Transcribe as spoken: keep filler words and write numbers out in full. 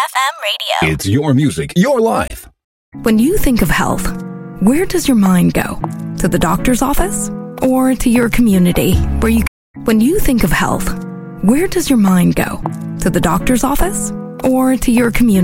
F M radio. It's your music, your life. When you think of health, where does your mind go? To the doctor's office? Or to your community where you... When you think of health, where does your mind go? To the doctor's office? Or to your community?